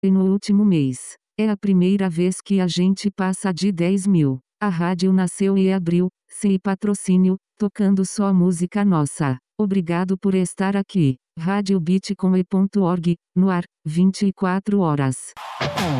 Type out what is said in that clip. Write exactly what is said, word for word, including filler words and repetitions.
E no último mês, é a primeira vez que a gente passa de dez mil. A rádio nasceu e abriu, sem patrocínio, tocando só música nossa. Obrigado por estar aqui. rádio bitcoin ponto org, no ar, vinte e quatro horas.